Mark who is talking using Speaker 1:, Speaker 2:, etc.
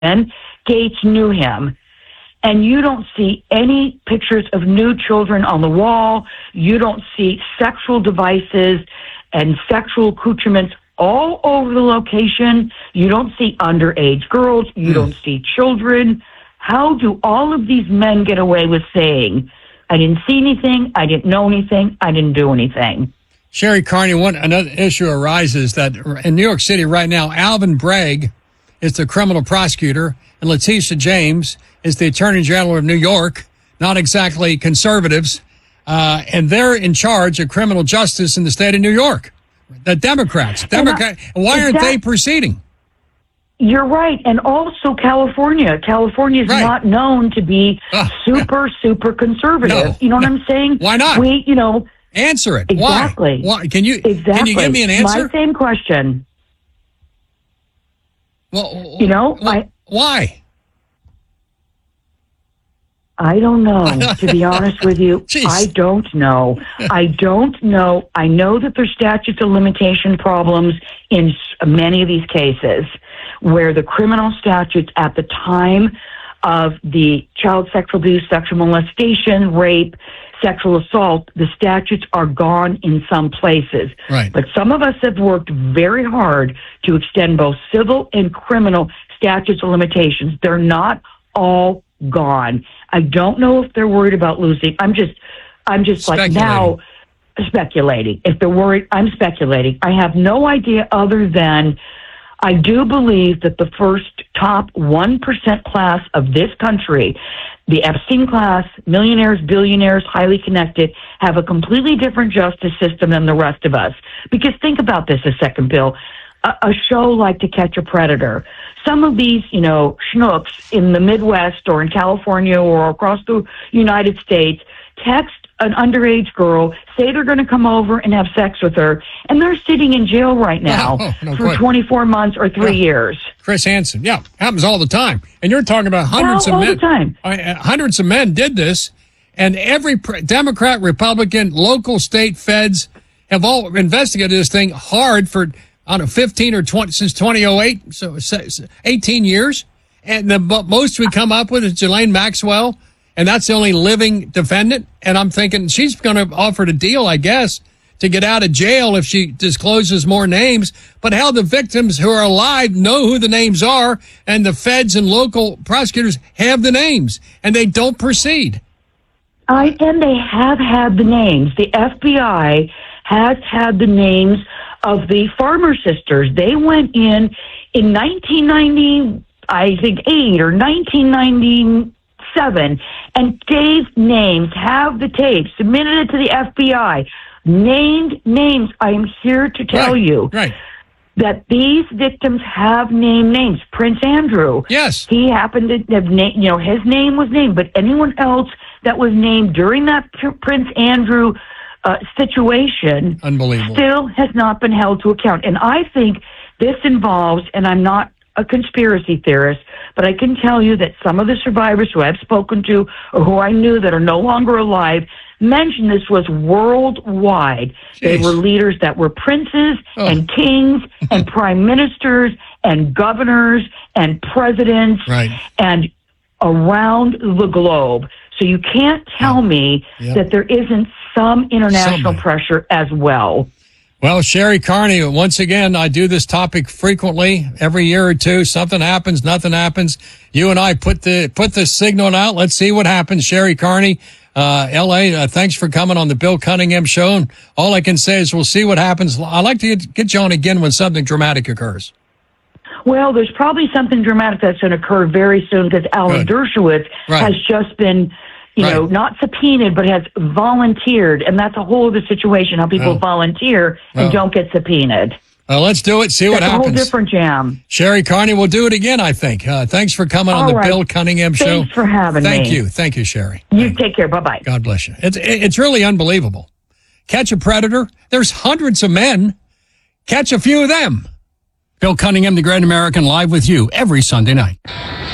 Speaker 1: Gates knew him. And you don't see any pictures of nude children on the wall. You don't see sexual devices and sexual accoutrements all over the location. You don't see underage girls. You don't see children. How do all of these men get away with saying, I didn't see anything, I didn't know anything, I didn't do anything?
Speaker 2: Sherry Carney, another issue arises that in New York City right now, Alvin Bragg is the criminal prosecutor, and Letitia James is the Attorney General of New York, not exactly conservatives, and they're in charge of criminal justice in the state of New York. The Democrats. Why aren't they proceeding?
Speaker 1: You're right. And also California. California is not known to be super conservative.
Speaker 2: No,
Speaker 1: you know what I'm saying?
Speaker 2: Why not? Answer it.
Speaker 1: Exactly.
Speaker 2: Why? Can you give me an answer?
Speaker 1: My same question.
Speaker 2: Well, why?
Speaker 1: I don't know, to be honest with you. I don't know. I don't know. I know that there's statutes of limitation problems in many of these cases where the criminal statutes at the time of the child sexual abuse, sexual molestation, rape, sexual assault, the statutes are gone in some places.
Speaker 2: Right.
Speaker 1: But some of us have worked very hard to extend both civil and criminal statutes of limitations. They're not all gone. I don't know if they're worried about losing. I'm just like now speculating. If they're worried, I'm speculating. I have no idea other than I do believe that the first top 1% class of this country, the Epstein class, millionaires, billionaires, highly connected, have a completely different justice system than the rest of us. Because think about this a second, Bill. A show like To Catch a Predator. Some of these, schnooks in the Midwest or in California or across the United States text an underage girl, say they're going to come over and have sex with her, and they're sitting in jail right now for 24 months or 3 years.
Speaker 2: Chris Hansen, happens all the time. And you're talking about hundreds of men. All the time. Hundreds of men did this, and every Democrat, Republican, local, state, feds have all investigated this thing hard for 15 or 20 since 2008, so 18 years. And the most we come up with is Ghislaine Maxwell, and that's the only living defendant. And I'm thinking she's going to offer a deal, I guess, to get out of jail if she discloses more names. But how the victims who are alive know who the names are, and the feds and local prosecutors have the names, and they don't proceed.
Speaker 1: And they have had the names. The FBI has had the names of the Farmer sisters. They went in 1990, I think 8 or 1997, and gave names, have the tapes, submitted it to the FBI, named names. I am here to tell you that these victims have named names. Prince Andrew.
Speaker 2: Yes.
Speaker 1: He happened to have his name was named, but anyone else that was named during that Prince Andrew situation still has not been held to account. And I think this involves, and I'm not a conspiracy theorist, but I can tell you that some of the survivors who I've spoken to or who I knew that are no longer alive mentioned this was worldwide. Jeez. They were leaders that were princes and kings and prime ministers and governors and presidents and around the globe. So you can't tell me that there isn't some international pressure as well.
Speaker 2: Well, Sherry Carney, once again, I do this topic frequently, every year or two. Something happens, nothing happens. You and I put the signal out. Let's see what happens. Sherry Carney, LA, thanks for coming on the Bill Cunningham Show. And all I can say is we'll see what happens. I'd like to get you on again when something dramatic occurs.
Speaker 1: Well, there's probably something dramatic that's going to occur very soon because Alan Dershowitz has just been, not subpoenaed, but has volunteered. And that's a whole other situation, how people volunteer and don't get subpoenaed.
Speaker 2: Well, let's do it. See what happens.
Speaker 1: That's a whole different jam.
Speaker 2: Sherry Carney, we'll do it again, I think. Thanks for coming on the Bill Cunningham Show.
Speaker 1: Thanks for having me.
Speaker 2: Thank you, Sherry.
Speaker 1: You take care. Bye-bye.
Speaker 2: God bless you. It's really unbelievable. Catch a predator. There's hundreds of men. Catch a few of them. Bill Cunningham, the Great American, live with you every Sunday night.